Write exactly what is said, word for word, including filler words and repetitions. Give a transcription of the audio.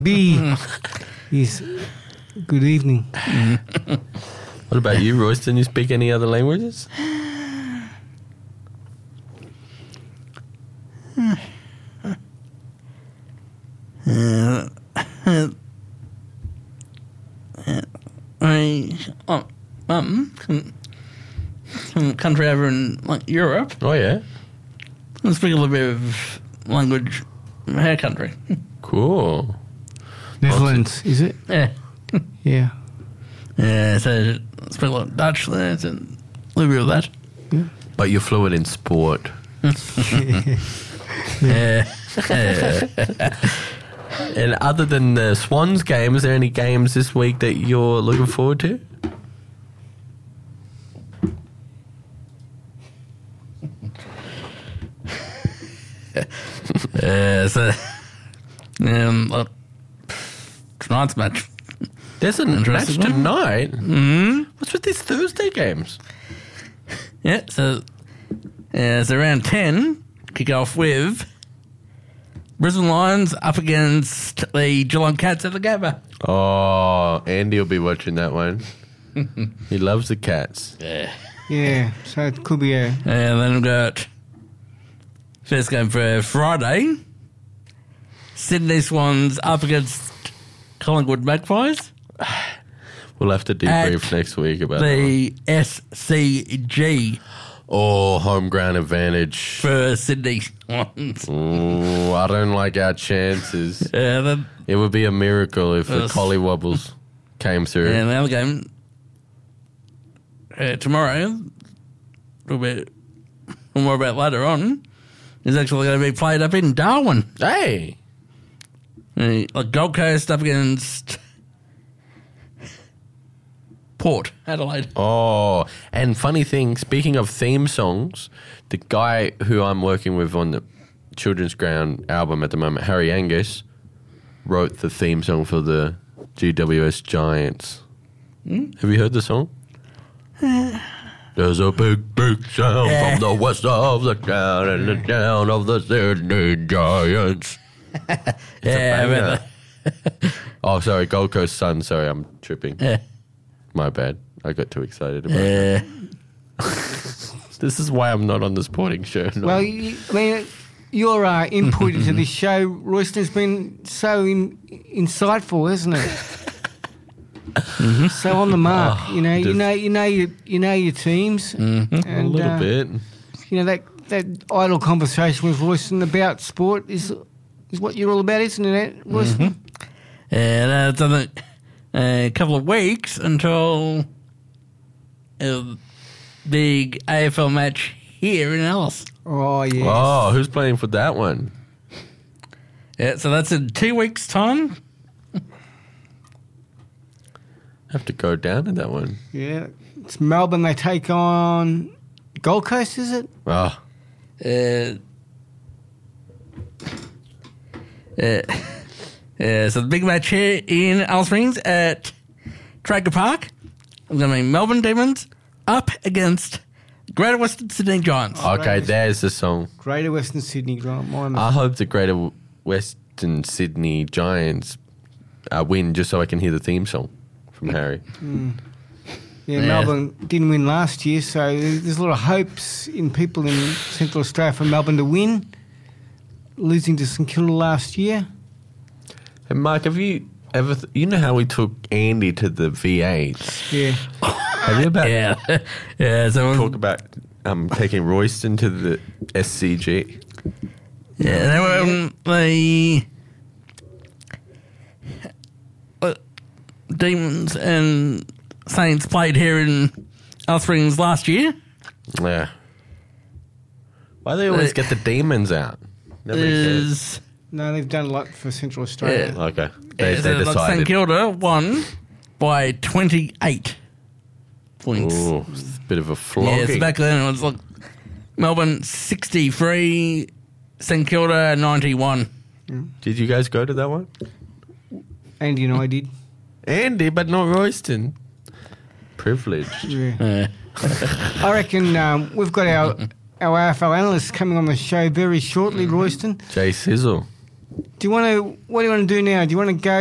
B is good evening. What about you, Royston? You speak any other languages? Uh, uh, I, um, um, some, some country over in like Europe. Oh, yeah? I speak a little bit of language in our country. Cool. Netherlands, is it? Yeah. Yeah. Yeah, so I speak a lot of Dutch there, so a little bit of that. Yeah. But you're fluent in sport. Yeah. And other than the Swans game, is there any games this week that you're looking forward to? Yeah, so um, uh, tonight's match. There's a match Interesting one. tonight. Mm-hmm. What's with these Thursday games? Yeah, so yeah, it's around ten. Kick off with Brisbane Lions up against the Geelong Cats at the Gabba. Oh, Andy will be watching that one. He loves the Cats. Yeah. Yeah, so it could be a... And then we've got first game for Friday. Sydney Swans up against Collingwood Magpies. We'll have to debrief At next week about that the S C G one. Oh, home ground advantage. for Sydney Swans. Ooh, I don't like our chances. Yeah, then, It would be a miracle if the Yes. Collywobbles came through. and the other game uh, tomorrow, we'll be more about later on, is actually going to be played up in Darwin. Hey! Uh, like Gold Coast up against Port Adelaide. Oh, and funny thing, speaking of theme songs, the guy who I'm working with on the Children's Ground album at the moment, Harry Angus, wrote the theme song for the G W S Giants. Hmm? Have you heard the song? There's a big, big sound Yeah. from the west of the town and the town of the Sydney Giants. Yeah, banger. but, Oh, sorry, Gold Coast Sun. Sorry, I'm tripping. yeah, My bad. I got too excited about it. yeah. This is why I'm not on the sporting show. No. Well, you, I mean, your uh, input into this show, Royston's been so in, insightful, hasn't it? So on the mark, Oh, you know, you just- know, you know, your, you know your teams, and a little uh, bit. you know that that idle conversation with Royston about sport is is what you're all about, isn't it, Royston? And uh, it's only a couple of weeks until a big A F L match here in Alice. Oh yeah. Oh, who's playing for that one? Yeah, so that's in two weeks' time. Have to go down to that one. Yeah, it's Melbourne. They take on Gold Coast, is it? Oh, Uh, uh, uh, so the big match here in Alice Springs at Traeger Park. It's going to be Melbourne Demons up against Greater Western Sydney Giants. okay, there's the song. Greater Western Sydney. Grant. Mine. I hope the Greater Western Sydney Giants uh, win just so I can hear the theme song from Harry. Yeah, Yeah. Melbourne didn't win last year, so there's a lot of hopes in people in Central Australia for Melbourne to win. Losing to St Kilda last year. And Mark, have you ever... Th- you know how we took Andy to the V As? Yeah. Have you about Yeah, yeah. So talk about um, taking Royston to the S C G? yeah, they were um, the uh, Demons and Saints played here in Alice Springs last year. Yeah. Why do they always Uh, get the demons out? Nobody cares. Is No, they've done a lot for Central Australia. Yeah. Okay. They, yeah, they so, like, St decided. Kilda won by twenty-eight points. Ooh, it's a bit of a Yeah, flogging. so back then it was like Melbourne sixty-three, St Kilda ninety-one. Did you guys go to that one? Andy and I did. Andy, but not Royston. Privileged. Yeah. Uh, I reckon um, we've got our our A F L analyst coming on the show very shortly, Royston. Jay Sizzle. Do you want to? What do you want to do now? Do you want to go